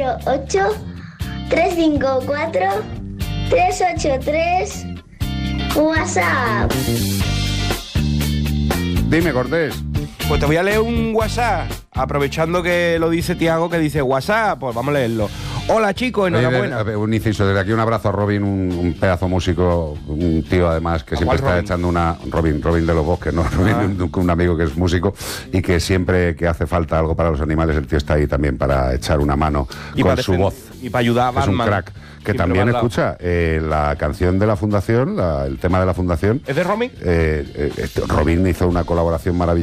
688-354-383 WhatsApp. Dime, Cortés. Pues te voy a leer un WhatsApp, aprovechando que lo dice Tiago, que dice WhatsApp, pues vamos a leerlo. Hola chicos, enhorabuena. Un inciso, desde aquí un abrazo a Robin, un pedazo músico, un tío además que siempre está echando una... Robin de los Bosques, ¿no? Robin, un amigo que es músico y que siempre que hace falta algo para los animales, el tío está ahí también para echar una mano y con su voz. Y para ayudar a Batman. Es un crack. Que también escucha la canción de la Fundación, el tema de la Fundación. ¿Es de Robin? Robin hizo una colaboración maravillosa